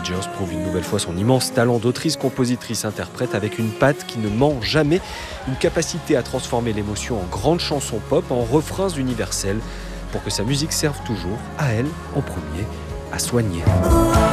Rogers prouve une nouvelle fois son immense talent d'autrice, compositrice, interprète avec une patte qui ne ment jamais, une capacité à transformer l'émotion en grande chanson pop, en refrains universels, pour que sa musique serve toujours, à elle en premier, à soigner.